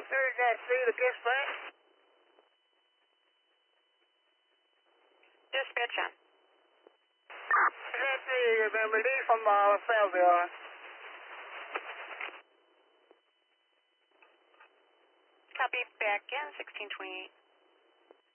3-3 to dispatch. Dispatch on. 3-3, you've been released from Fairville. Copy, back in 1628.